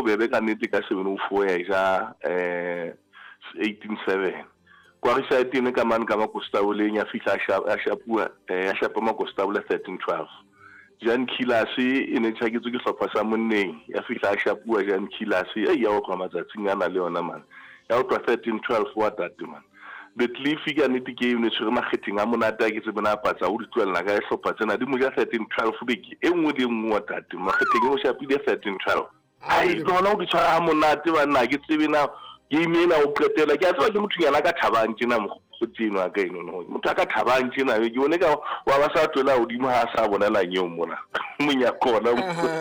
bobebe ka nnete ka 704 ya ja 187 kwa re sa tene ka man ka makostawoleng ya fihla a shapa makostawole 1312 Jan Kilasi ene tshaketse ke hlopha sa monneng ya fihla a shapua Jan Kilasi ya o kwa matsatsing ana le yona man ya o twa 1312 wa tate man Betleaf ga nnete ke ene tshwere makgetting a monata ke tsebana patsa o di tloela ka hlopha tsena di mo ja 1312 beke e nngwe le nngwe wa tate makgetting o shapile 1312 ai tsona o di tshwara monate bana ke tsebena game ena o qetela ke a tswa ke motho yana ka thabang tjena mokgotsino a ka eno no motho ka thabang tjena ke bone ka wa ba sa tloela hodimo ha sa bonala nyeo mona monya kona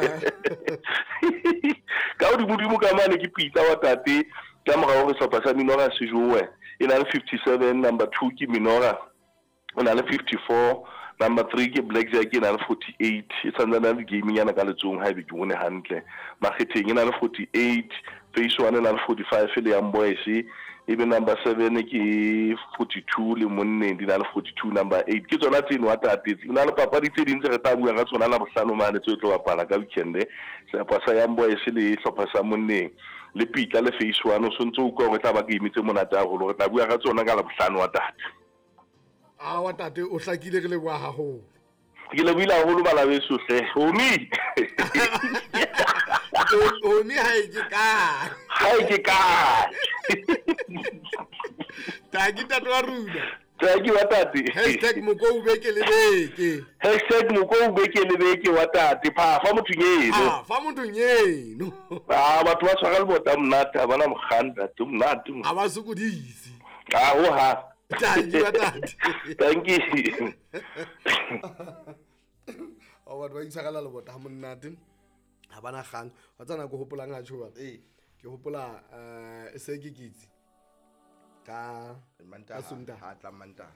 ka o di modimo ka mane ke pita wa tate ka morao re sopa sa minora se jowe ina le 57 number 2 ke minora ona le 54 number 3 ke blackjack ina le 48 itsantsana le gaming yana ka letsong ha e be ke bone hantle makgetheng ina le 48 face 1 ina le 45 le young boys ebe number 7 ke 42 le monneng dina le 42 number 8 ke tsona tseno wa tate ina le papa di tse dintse re tla bua ka tsona la bohlano mane tse tlo bapala ka weekend se pasa young boys le hlopha sa monneng le pita le face 1 o sontse o kwa re tla ba game tse monata haholo re tla bua ka tsona ka la bohlano wa tate wa tate o hlakile re le bua haholo ke le buile haholo bala beso hle homi homi hai ke ka tagita twa runa tagi wa tate #moko ubeke le beke wa tate fa motho nyeno batho ba tshwara le bota mnata bana mkhanda tu mnatu aba sukudisi ho ha tagi wa tate thank you wa ba itshakala le bota monnate ha bana gang wa tsana go hopolang a tshoba ke hopola se ke kitsi ka manta ha tla manta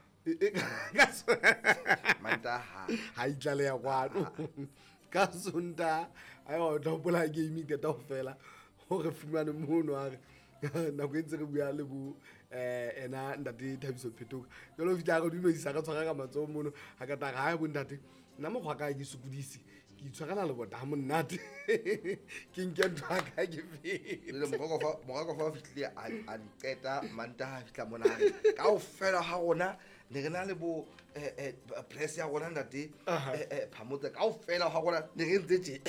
manta ha itlale ya kwano ka Sonta ayo tla hopola gaming ke ta fela ho re fumane mono a na go ntse re bua le bu ena ndate Thabiso Phetoka jalo fitla go dino isa ka tshwara ka matso mono ha ka ta ga ya bo ndate nna mo gwa ka ke sukudisi ke itshwara le bota monnate ke nke ntwa ka ke le mogako fa fitlile a qeta manta ha fitla mona ka o fela ha rona ne rena le bo press ya rona ndate phamotse ka o fela ha rona ne re ntse tje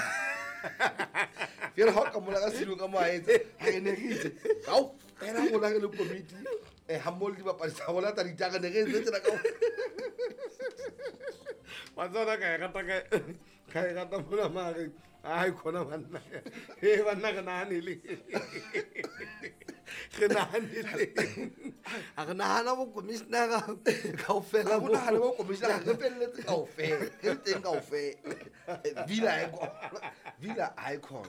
fela ha ka mola ka silo ka moaetsa ha re ne re itse ka o fela rona le committee ha molli ba patsa rona ta ditaka ne re ntse tsena ka Mazona ka gata mona mare ai khona banna banna ka nahane le a re nahana bo commissioner ka o fela mo nahana bo commissioner re felletse ka o fela re teng ka o fela villa icon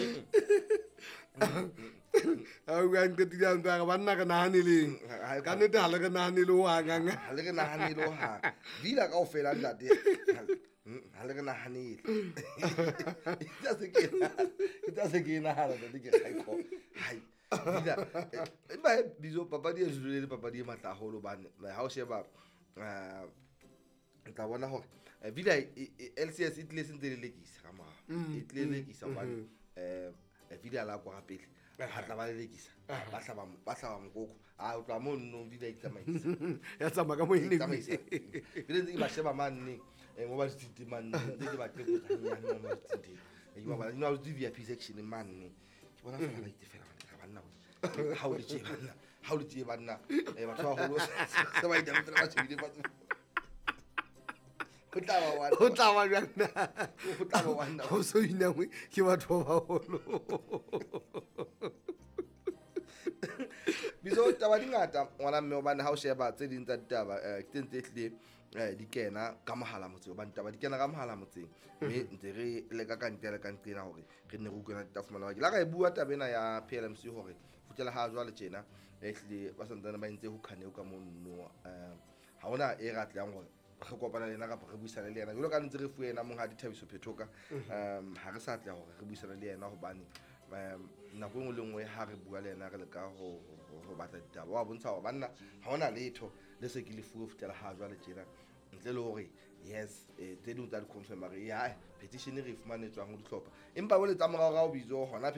au ga nke tida ntwa ga banna ka nahane le ka nete ha le ka nahane le wa nganga ha le ka nahane le ha villa ka o fela ndate ha le ka nahane ita se ke na hala ndate ke icon hai villa ba bizo papa di jule le papa di matla holo bane ha o sheba tla bona hore villa LCS itle sentse le lekisa ka ma itle lekisa bane villa la kwa pele ha tla ba lekisa ba hlaba mokoko o tla mo no villa itsamaisa ya tsama ka mo ine villa ntse ba sheba manne mo ba tsiti manne ntse ba tle go tsanya no mo tsiti ba ba no di VIP section manne ke bona fela ba itefela banna ha o le tje banna batho ba holo se ba ita fela ba tshebile ba o tla ba bjana o so inangwe ke batho ba holo biso taba dingata ngwana mme o bana ha o sheba tse ding tsa ditaba ke tse tle di kena ka mohala motseng ba ditaba di kena ka mohala motseng mme ntse re le ka kantela ka ntlena hore re ne go kena ditafumana wa ke la ga e bua tabena ya PLMC hore futela ha jwa le tjena hle ba santsana ba ntse ho khaneo ka monno ha ona e ratlang hore re kopana le nna ka re buisana le yena jalo ka ntse re fuena mo ha di Thabiso Phetoka ha re sa tla hore re buisana le yena hobane nako engwe le ngwe ha re bua le yena re le ka ho batla ditaba wa bontsha hore banna ha ona letho le se ke le fuwe futela ha jwa le tjena ntle le hore yes tse ding tsa di confirm re ya petition re fumanetswang ho dihlopha empa bo le tsa morao bizo hona